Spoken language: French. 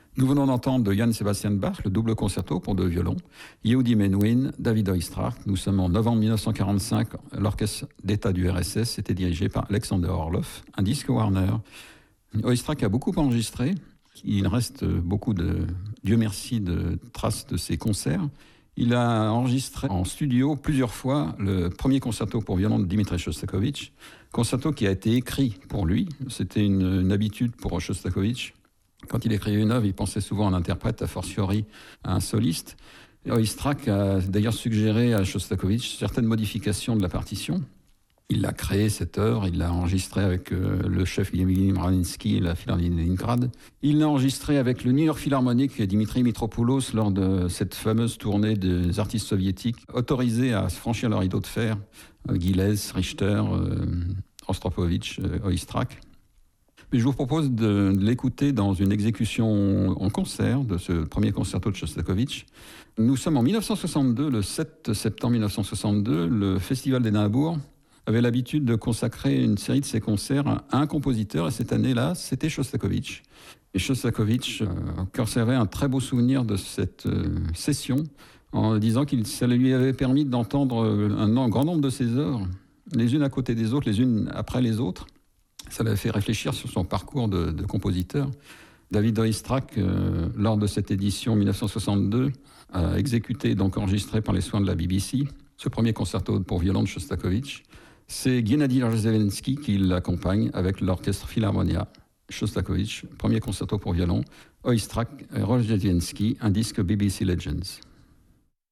Nous venons d'entendre de Johann Sebastian Bach le double concerto pour 2 violons, Yehudi Menuhin, David Oistrakh. Nous sommes en novembre 1945, l'orchestre d'État du RSS était dirigé par Alexander Orloff, un disque Warner. Oistrakh a beaucoup enregistré, il reste beaucoup Dieu merci, de traces de ses concerts. Il a enregistré en studio plusieurs fois le premier concerto pour violon de Dmitri Shostakovich, concerto qui a été écrit pour lui. C'était une habitude pour Shostakovich. Quand il écrivait une œuvre, il pensait souvent à un interprète, a fortiori à un soliste. Oistrakh a d'ailleurs suggéré à Shostakovich certaines modifications de la partition. Il a créé cette œuvre, il l'a enregistrée avec le chef Yevgeny Braninsky et la Philharmonie de Leningrad. Il l'a enregistrée avec le New York Philharmonic et Dimitri Mitropoulos lors de cette fameuse tournée des artistes soviétiques autorisés à franchir le rideau de fer. Gilles, Richter, Rostropovitch, Oistrakh. Mais je vous propose de l'écouter dans une exécution en concert de ce premier concerto de Shostakovich. Nous sommes en 1962, le 7 septembre 1962, le Festival d'Édimbourg avait l'habitude de consacrer une série de ses concerts à un compositeur, et cette année-là, c'était Shostakovich. Et Shostakovich conservait un très beau souvenir de cette session, en disant que ça lui avait permis d'entendre un grand nombre de ses œuvres, les unes à côté des autres, les unes après les autres. Ça l'avait fait réfléchir sur son parcours de compositeur. David Oistrakh, lors de cette édition 1962, a exécuté, donc enregistré par les soins de la BBC, ce premier concerto pour violon de Shostakovich. C'est Gennady Rozhdestvensky qui l'accompagne avec l'orchestre Philharmonia. Shostakovich, premier concerto pour violon. Oistrakh, Rozhdestvensky, un disque BBC Legends.